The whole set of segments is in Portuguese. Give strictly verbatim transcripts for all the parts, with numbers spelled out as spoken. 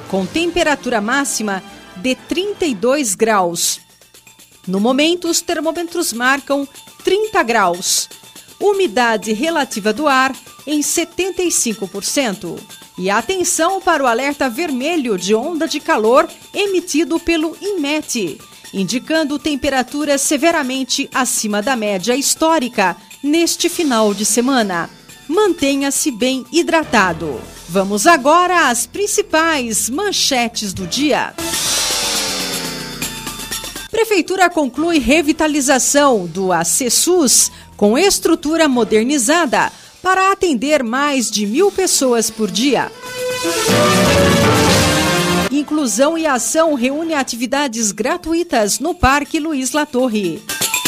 com temperatura máxima de trinta e dois graus. No momento, os termômetros marcam trinta graus. Umidade relativa do ar em setenta e cinco por cento. E atenção para o alerta vermelho de onda de calor emitido pelo INMET, indicando temperaturas severamente acima da média histórica neste final de semana. Mantenha-se bem hidratado. Vamos agora às principais manchetes do dia. Prefeitura conclui revitalização do ACSUS com estrutura modernizada para atender mais de mil pessoas por dia. Inclusão e Ação reúne atividades gratuitas no Parque Luiz Latorre.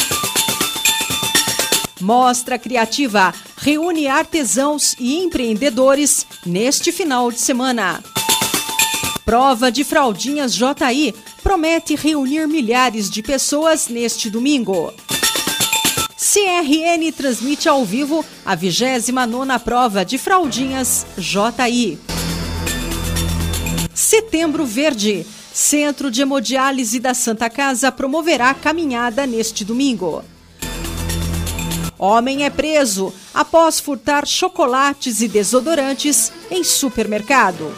Mostra Criativa reúne artesãos e empreendedores neste final de semana. Prova de Fraldinhas J I promete reunir milhares de pessoas neste domingo. C R N transmite ao vivo a vigésima nona Prova de Fraldinhas J I. Setembro Verde. Centro de Hemodiálise da Santa Casa promoverá caminhada neste domingo. Homem é preso após furtar chocolates e desodorantes em supermercado.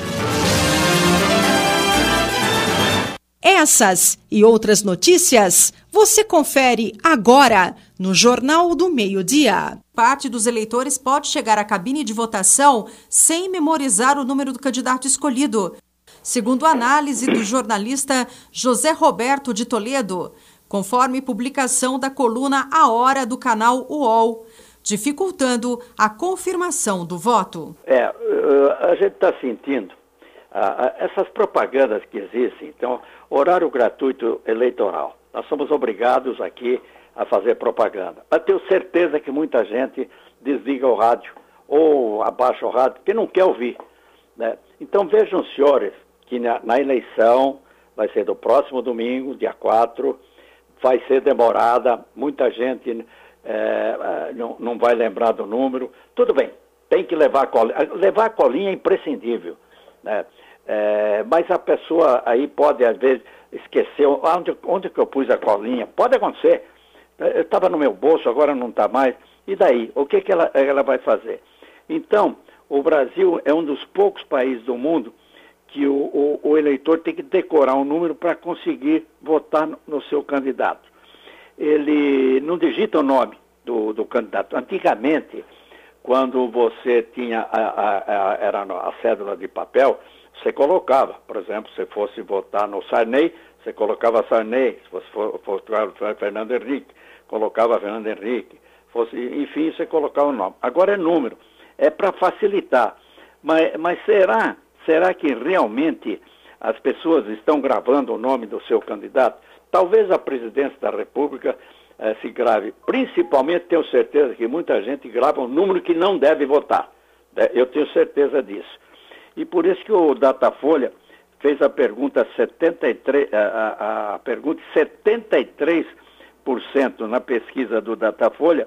Essas e outras notícias você confere agora no Jornal do Meio-Dia. Parte dos eleitores pode chegar à cabine de votação sem memorizar o número do candidato escolhido, segundo a análise do jornalista José Roberto de Toledo, conforme publicação da coluna A Hora do canal U O L, dificultando a confirmação do voto. É, a gente está sentindo ah, essas propagandas que existem. Então, horário gratuito eleitoral. Nós somos obrigados aqui a fazer propaganda. Mas tenho certeza que muita gente desliga o rádio ou abaixa o rádio porque não quer ouvir, né? Então, vejam, senhores, que na, na eleição vai ser do próximo domingo, dia quatro, vai ser demorada, muita gente é, não, não vai lembrar do número. Tudo bem, tem que levar a colinha. Levar a colinha é imprescindível, né? É, mas a pessoa aí pode, às vezes, esquecer onde, onde que eu pus a colinha. Pode acontecer. Eu estava no meu bolso, agora não está mais. E daí? O que, que ela, ela vai fazer? Então, o Brasil é um dos poucos países do mundo que o, o, o eleitor tem que decorar um número para conseguir votar no, no seu candidato. Ele não digita o nome do, do candidato. Antigamente, quando você tinha a, a, a, era a cédula de papel, você colocava, por exemplo, se fosse votar no Sarney, você colocava Sarney, se fosse for, for, for Fernando Henrique, colocava Fernando Henrique, fosse, enfim, você colocava o nome. Agora é número, é para facilitar. Mas, mas será... Será que realmente as pessoas estão gravando o nome do seu candidato? Talvez a presidência da República eh, se grave. Principalmente, tenho certeza que muita gente grava um número que não deve votar. Eu tenho certeza disso. E por isso que o Datafolha fez a pergunta setenta e três, a, a, a pergunta setenta e três por cento na pesquisa do Datafolha,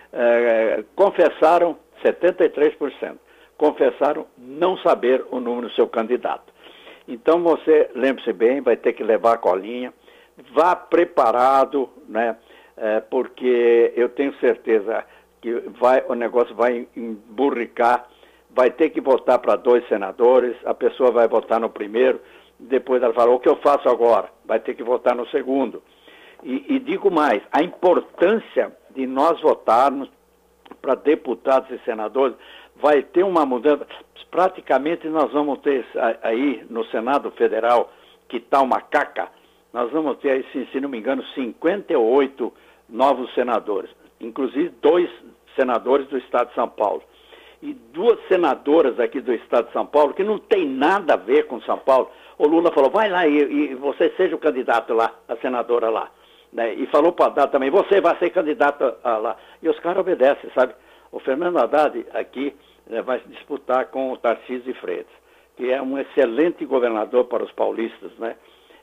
eh, confessaram setenta e três por cento. confessaram não saber o número do seu candidato. Então você, lembre-se bem, vai ter que levar a colinha, vá preparado, né? É, porque eu tenho certeza que vai, o negócio vai emburricar, vai ter que votar para dois senadores, a pessoa vai votar no primeiro, depois ela fala, o que eu faço agora? Vai ter que votar no segundo. E, e digo mais, a importância de nós votarmos para deputados e senadores, vai ter uma mudança. Praticamente nós vamos ter aí no Senado Federal, que está uma caca, nós vamos ter aí, se, se não me engano, cinquenta e oito novos senadores, inclusive dois senadores do Estado de São Paulo. E duas senadoras aqui do Estado de São Paulo, que não tem nada a ver com São Paulo. O Lula falou, vai lá e, e você seja o candidato lá, a senadora lá. Né? E falou para o Haddad também, você vai ser candidato a, lá. E os caras obedecem, sabe? O Fernando Haddad aqui né, vai disputar com o Tarcísio de Freitas, que é um excelente governador para os paulistas, né?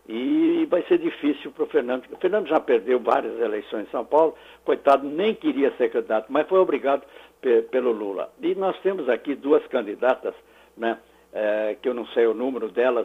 E vai ser difícil para o Fernando. O Fernando já perdeu várias eleições em São Paulo, coitado, nem queria ser candidato, mas foi obrigado pe pelo Lula. E nós temos aqui duas candidatas, né, é, que eu não sei o número delas,